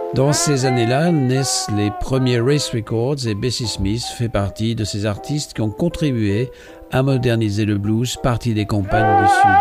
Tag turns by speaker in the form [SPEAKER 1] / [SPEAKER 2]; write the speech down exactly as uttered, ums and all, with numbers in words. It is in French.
[SPEAKER 1] Dans ces années-là naissent les premiers Race Records et Bessie Smith fait partie de ces artistes qui ont contribué à moderniser le blues parti des campagnes du Sud.